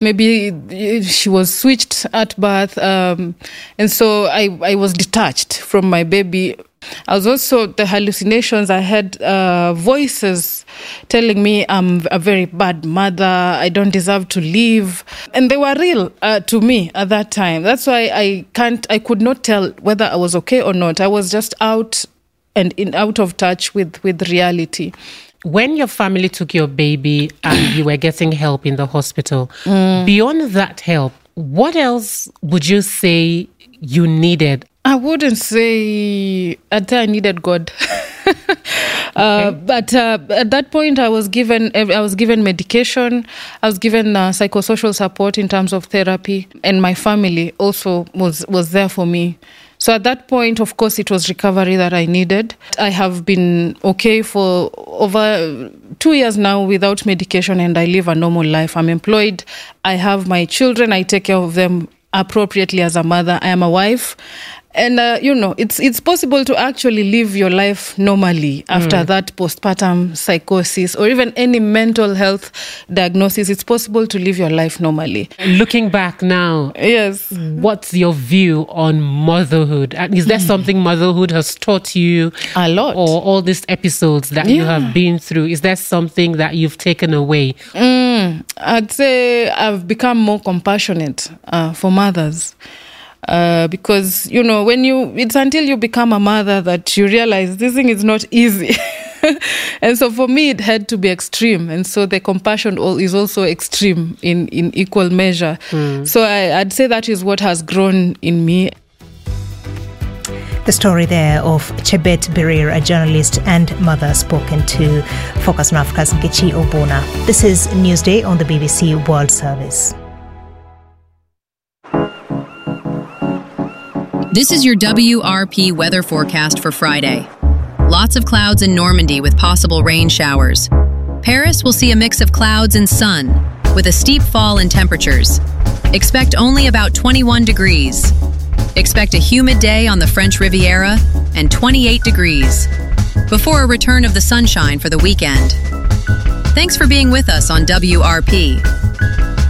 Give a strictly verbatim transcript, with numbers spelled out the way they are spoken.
maybe she was switched at birth. Um, and so I, I was detached from my baby. I was also, the hallucinations, I had uh, voices telling me I'm a very bad mother, I don't deserve to live. And they were real uh, to me at that time. That's why I can't, I could not tell whether I was okay or not. I was just out and in out of touch with, with reality. When your family took your baby and you were getting help in the hospital, mm. beyond that help, what else would you say you needed? I wouldn't say I'd say I needed God. uh, okay. But uh, at that point, I was given I was given medication. I was given uh, psychosocial support in terms of therapy, and my family also was was there for me. So at that point, of course, it was recovery that I needed. I have been okay for over two years now without medication, and I live a normal life. I'm employed. I have my children. I take care of them appropriately as a mother. I am a wife. And, uh, you know, it's it's possible to actually live your life normally after mm. that postpartum psychosis or even any mental health diagnosis. It's possible to live your life normally. Looking back now, yes, what's your view on motherhood? And is there mm. something motherhood has taught you? A lot. Or all these episodes that yeah. you have been through? Is there something that you've taken away? Mm, I'd say I've become more compassionate uh, for mothers. Uh, because, you know, when you, it's until you become a mother that you realize this thing is not easy. And so for me, it had to be extreme. And so the compassion is also extreme in, in equal measure. Mm. So I, I'd say that is what has grown in me. The story there of Chebet Birir, a journalist and mother, spoken to Focus on Africa's Nkechi Obona. This is Newsday on the B B C World Service. This is your W R P weather forecast for Friday. Lots of clouds in Normandy with possible rain showers. Paris will see a mix of clouds and sun, with a steep fall in temperatures. Expect only about twenty-one degrees. Expect a humid day on the French Riviera and twenty-eight degrees, before a return of the sunshine for the weekend. Thanks for being with us on W R P.